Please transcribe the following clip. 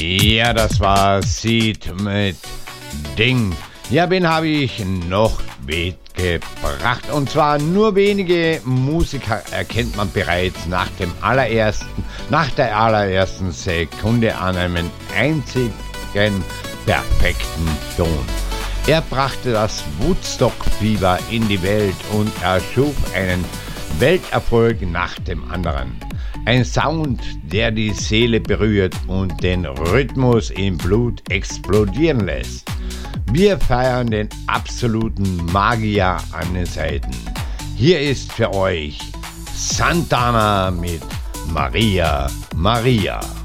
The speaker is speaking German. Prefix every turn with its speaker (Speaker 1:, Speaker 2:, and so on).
Speaker 1: Ja, das war Seed mit Ding. Ja, wen habe ich noch mitgebracht? Und zwar nur wenige Musiker erkennt man bereits nach der allerersten Sekunde an einem einzigen perfekten Ton. Er brachte das Woodstock-Fieber in die Welt und erschuf einen Welterfolg nach dem anderen. Ein Sound, der die Seele berührt und den Rhythmus im Blut explodieren lässt. Wir feiern den absoluten Magier an den Seiten. Hier ist für euch Santana mit Maria, Maria.